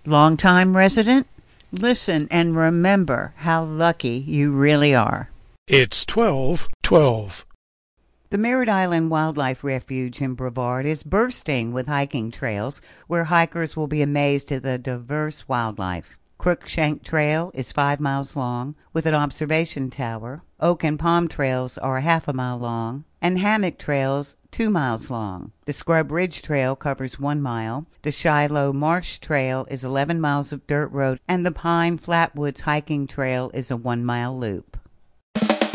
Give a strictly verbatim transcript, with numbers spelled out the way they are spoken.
Longtime resident? Listen and remember how lucky you really are. It's twelve twelve. The Merritt Island Wildlife Refuge in Brevard is bursting with hiking trails where hikers will be amazed at the diverse wildlife. Crookshank Trail is five miles long with an observation tower. Oak and Palm Trails are half a mile long, and Hammock Trails two miles long. The Scrub Ridge Trail covers one mile. The Shiloh Marsh Trail is eleven miles of dirt road, and the Pine Flatwoods Hiking Trail is a one-mile loop.